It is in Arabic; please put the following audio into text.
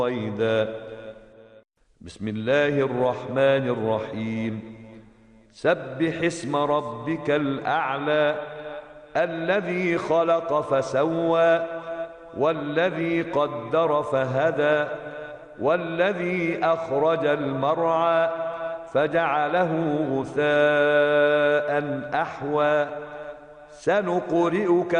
رويدا. بسم الله الرحمن الرحيم. سبح اسم ربك الأعلى الذي خلق فسوى والذي قدر فهدى والذي أخرج المرعى فجعله غثاء أحوى. سنقرئك